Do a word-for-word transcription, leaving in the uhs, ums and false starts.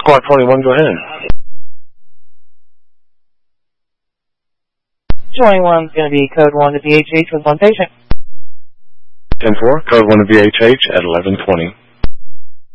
Squad twenty-one, go ahead. twenty-one's going to be code one to B H H with one patient. ten four, code one to B H H at eleven twenty.